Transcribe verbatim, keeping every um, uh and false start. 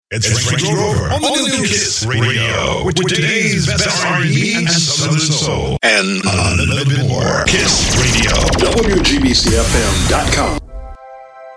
It's, it's Frank Grover on the new Kiss Radio with today's best R and B and Southern Soul and a little bit more. Kiss Radio. W G B C F M dot com.